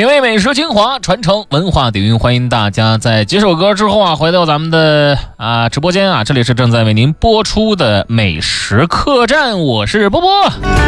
品味美食精华，传承文化底蕴，欢迎大家在几首歌之后啊，回到咱们的直播间啊，这里是正在为您播出的美食客栈，我是波波。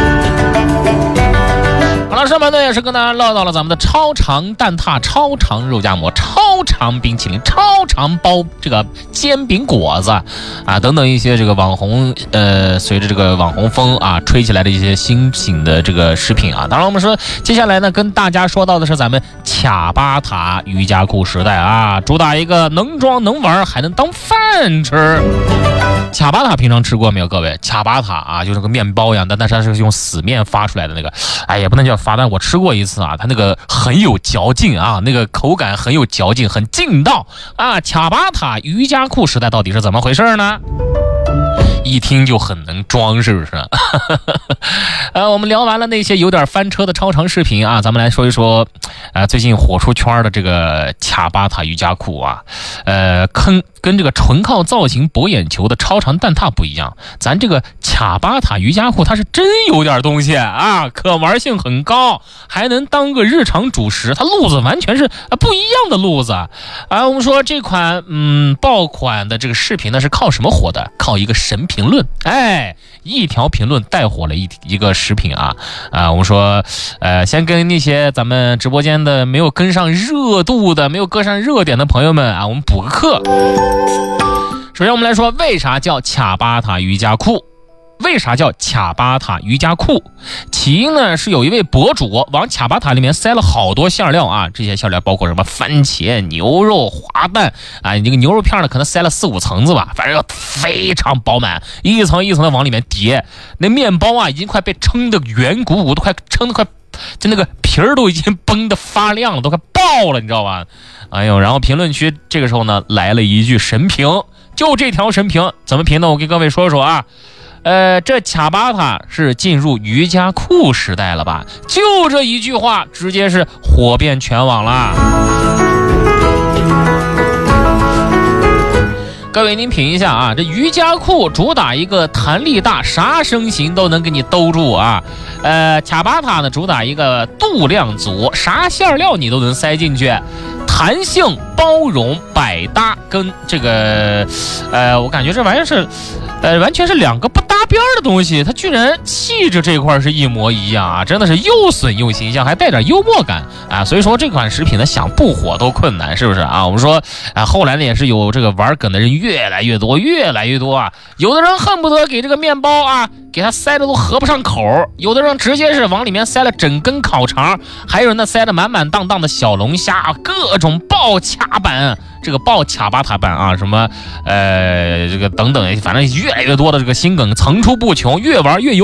好了，上半段也是跟大家唠到了咱们的超长蛋挞、超长肉夹馍、超长冰淇淋、超长包这个煎饼果子啊等等一些这个网红随着这个网红风啊吹起来的一些新型的这个食品啊。当然我们说接下来呢跟大家说到的是咱们卡巴塔瑜伽裤时代啊，主打一个能装能玩还能当饭吃。卡巴塔平常吃过没有各位？卡巴塔啊就是个面包一样的，但是它是用死面发出来的那个，哎也不能叫发，但我吃过一次啊，它那个很有嚼劲啊，那个口感很有嚼劲，很劲道啊。卡巴塔瑜伽裤时代到底是怎么回事呢？一听就很能装，是不是？我们聊完了那些有点翻车的超长视频啊，咱们来说一说最近火出圈的这个卡巴塔瑜伽裤啊，跟这个纯靠造型博眼球的超长蛋挞不一样，咱这个卡巴塔瑜伽裤它是真有点东西啊，可玩性很高，还能当个日常主食，它路子完全是不一样的路子啊。我们说这款爆款的这个视频呢是靠什么火的？靠一个神评论，一条评论带火了一个食品啊。我们说先跟那些咱们直播间的没有跟上热度的、没有跟上热点的朋友们啊，我们补个课。首先我们来说为啥叫卡巴塔瑜伽裤？为啥叫卡巴塔瑜伽裤？起因呢是有一位博主往卡巴塔里面塞了好多馅料啊，这些馅料包括什么番茄、牛肉、滑蛋啊，你这个牛肉片呢可能塞了4-5层子吧，反正非常饱满，一层一层的往里面叠，那面包啊已经快被撑得圆鼓鼓，都快撑得快，就那个皮儿都已经崩得发亮了，都快爆了，你知道吧？哎呦，然后评论区这个时候呢来了一句神评，就这条神评怎么评呢？我给各位说说啊。这卡巴塔是进入瑜伽裤时代了吧？就这一句话直接是火遍全网了。各位您品一下啊，这瑜伽裤主打一个弹力大，啥身形都能给你兜住啊。卡巴塔呢主打一个度量足，啥馅料你都能塞进去，弹性包容百搭，跟这个我感觉这玩意儿是完全是两个不搭边的东西，它居然气质这块是一模一样啊，真的是又损又形象，还带点幽默感啊。所以说这款食品呢想不火都困难，是不是啊？我们说后来呢也是有这个玩梗的人越来越多啊，有的人恨不得给这个面包啊给它塞的都合不上口，有的人直接是往里面塞了整根烤肠，还有人呢塞了满满当当的小龙虾，各种爆卡版，这个爆卡巴塔版啊，什么这个等等，反正越来越多的这个新梗层出不穷，越玩越有